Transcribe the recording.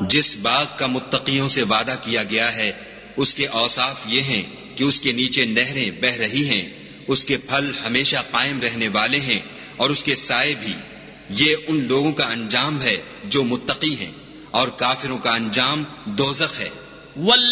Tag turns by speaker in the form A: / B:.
A: जिस बाग का मुत्तकियों से वादा किया गया है उसके औसाफ ये हैं कि उसके नीचे नहरें बह रही हैं, उसके फल हमेशा कायम रहने वाले हैं और उसके साए भी। ये उन लोगों का अंजाम है जो मुत्तकी हैं, और काफिरों का अंजाम दोज़ख है।